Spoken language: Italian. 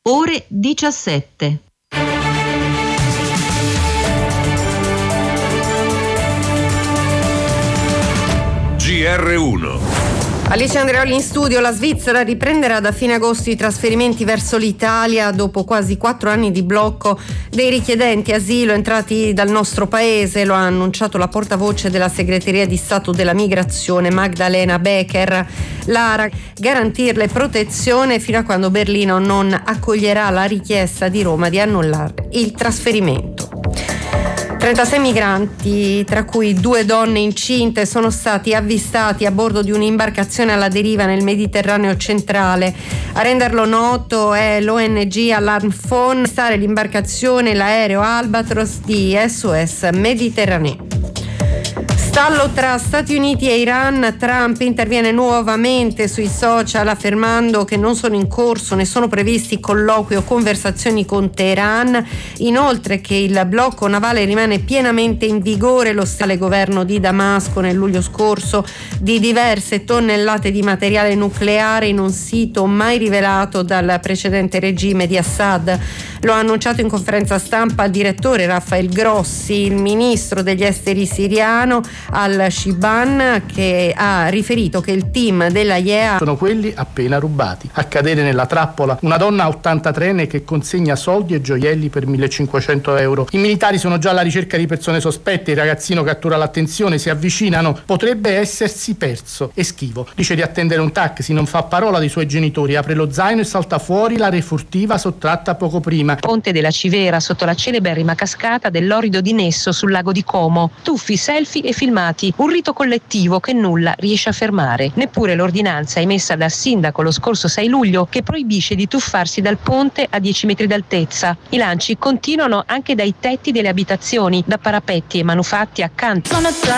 ore 17. GR1. Alice Andreoli in studio. La Svizzera riprenderà da fine agosto i trasferimenti verso l'Italia dopo quasi 4 anni di blocco dei richiedenti asilo entrati dal nostro paese. Lo ha annunciato la portavoce della Segreteria di Stato della Migrazione, Magdalena Becker. L'ARA garantirle protezione fino a quando Berlino non accoglierà la richiesta di Roma di annullare il trasferimento. 36 migranti, tra cui 2 donne incinte, sono stati avvistati a bordo di un'imbarcazione alla deriva nel Mediterraneo centrale. A renderlo noto è l'ONG Alarm Phone. Stare l'imbarcazione l'aereo Albatros di SOS Mediterraneo. Stallo tra Stati Uniti e Iran. Trump interviene nuovamente sui social affermando che non sono in corso né sono previsti colloqui o conversazioni con Teheran. Inoltre che il blocco navale rimane pienamente in vigore. Lo stale governo di Damasco nel luglio scorso di diverse tonnellate di materiale nucleare in un sito mai rivelato dal precedente regime di Assad. Lo ha annunciato in conferenza stampa il direttore Rafael Grossi. Il ministro degli esteri siriano Al-Shiban, che ha riferito che il team della IEA sono quelli appena rubati. A cadere nella trappola una donna 83enne che consegna soldi e gioielli per 1.500 euro. I militari sono già alla ricerca di persone sospette. Il ragazzino cattura l'attenzione, si avvicinano, potrebbe essersi perso. È schivo, dice di attendere un taxi, non fa parola dei suoi genitori, apre lo zaino e salta fuori la refurtiva sottratta poco prima. Ponte della Civera sotto la celeberrima cascata dell'Orido di Nesso sul lago di Como. Tuffi, selfie e filmati, un rito collettivo che nulla riesce a fermare. Neppure l'ordinanza emessa dal sindaco lo scorso 6 luglio che proibisce di tuffarsi dal ponte a 10 metri d'altezza. I lanci continuano anche dai tetti delle abitazioni, da parapetti e manufatti accanto.